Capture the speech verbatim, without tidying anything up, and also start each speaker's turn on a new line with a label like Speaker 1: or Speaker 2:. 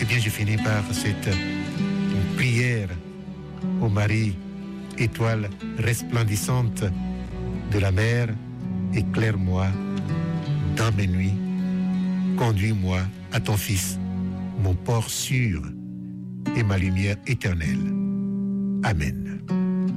Speaker 1: bien, je finis par cette prière ô Marie, étoile resplendissante de la mer, éclaire-moi dans mes nuits, conduis-moi à ton Fils, mon port sûr et ma lumière éternelle. Amen.